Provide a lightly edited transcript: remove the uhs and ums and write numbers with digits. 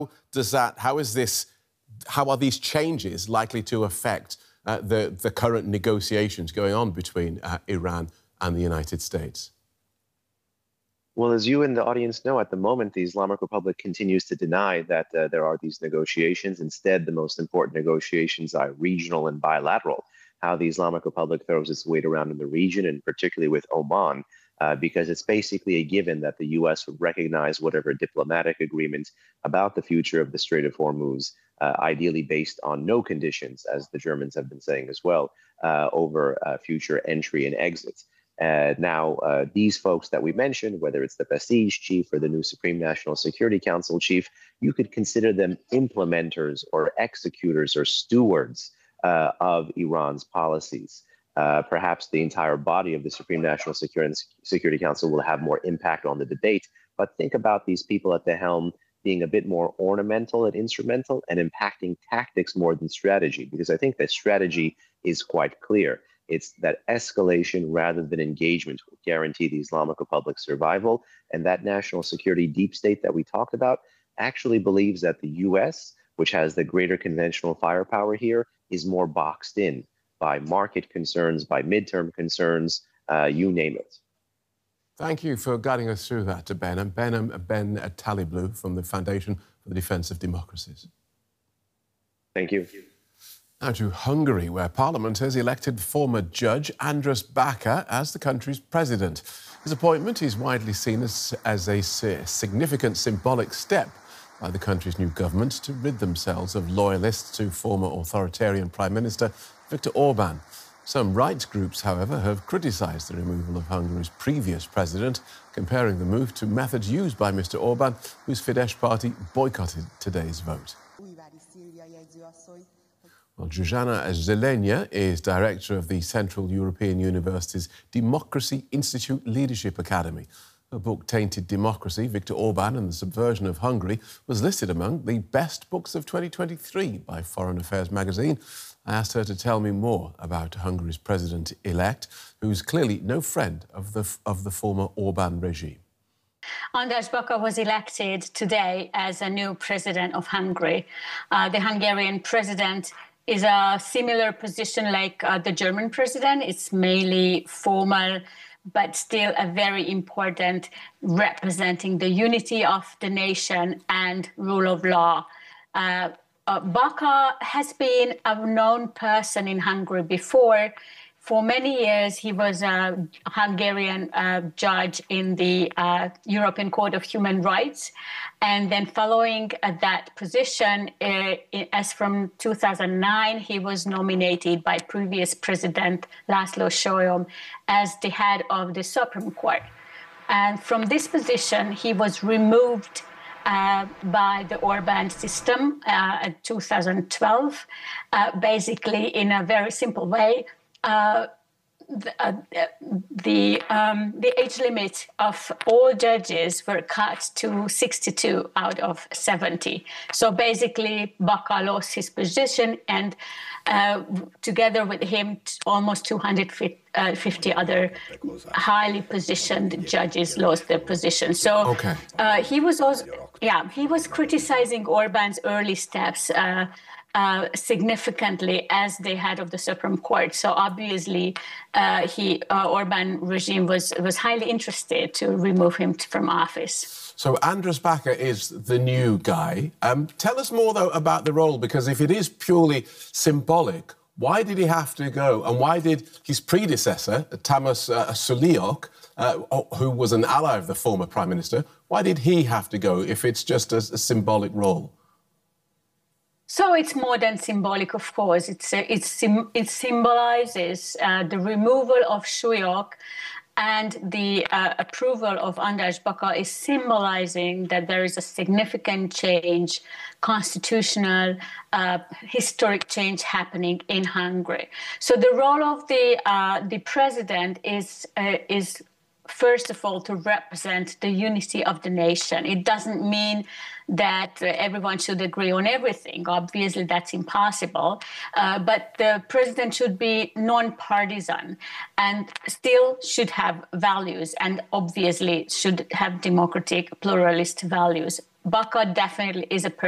How are these changes likely to affect the current negotiations going on between Iran and the United States? Well, as you and the audience know, at the moment, the Islamic Republic continues to deny that there are these negotiations. Instead, the most important negotiations are regional and bilateral. How the Islamic Republic throws its weight around in the region, and particularly with Oman, because it's basically a given that the U.S. would recognize whatever diplomatic agreement about the future of the Strait of Hormuz, ideally based on no conditions, as the Germans have been saying as well, over future entry and exit. Now, these folks that we mentioned, whether it's the Basij chief or the new Supreme National Security Council chief, you could consider them implementers or executors or stewards of Iran's policies. Perhaps the entire body of the Supreme National Security Council will have more impact on the debate, but think about these people at the helm being a bit more ornamental and instrumental and impacting tactics more than strategy, because I think that strategy is quite clear. It's that escalation rather than engagement will guarantee the Islamic Republic's survival. And that national security deep state that we talked about actually believes that the US, which has the greater conventional firepower here, is more boxed in by market concerns, by midterm concerns, you name it. Thank you for guiding us through that, Ben. Ben Taleblu from the Foundation for the Defence of Democracies. Thank you. Now to Hungary, where Parliament has elected former judge Andras Baka as the country's president. His appointment is widely seen as a significant symbolic step by the country's new government to rid themselves of loyalists to former authoritarian Prime Minister Viktor Orban. Some rights groups, however, have criticised the removal of Hungary's previous president, comparing the move to methods used by Mr. Orban, whose Fidesz party boycotted today's vote. Well, Zsuzsanna Zelenya is director of the Central European University's Democracy Institute Leadership Academy. Her book, Tainted Democracy, Viktor Orban and the Subversion of Hungary, was listed among the best books of 2023 by Foreign Affairs magazine. I asked her to tell me more about Hungary's president-elect, who's clearly no friend of the former Orban regime. Andras Baka was elected today as a new president of Hungary. The Hungarian president is a similar position like the German president. It's mainly formal, but still a very important, representing the unity of the nation and rule of law. Baka has been a known person in Hungary before. For many years, he was a Hungarian judge in the European Court of Human Rights. And then following that position, as from 2009, he was nominated by previous President László Solyom as the head of the Supreme Court. And from this position, he was removed by the Orban system in 2012, basically in a very simple way. The age limit of all judges were cut to 62 out of 70. So basically, Baka lost his position, and together with him, almost 250 other highly positioned judges lost their position. So he was also, he was criticizing Orban's early steps significantly as the head of the Supreme Court. So obviously, Orban regime was highly interested to remove him from office. So Andras Baka is the new guy. Tell us more, though, about the role, because if it is purely symbolic, why did he have to go? And why did his predecessor, Tamás Suliok, who was an ally of the former Prime Minister, why did he have to go if it's just a symbolic role? So it's more than symbolic, of course. It symbolizes the removal of Suliok, and the approval of Andras Baka is symbolizing that there is a significant change, constitutional, historic change happening in Hungary. So the role of the president is first of all, to represent the unity of the nation. It doesn't mean that everyone should agree on everything. Obviously, that's impossible. But the president should be non-partisan and still should have values, and obviously should have democratic, pluralist values. Baka definitely is a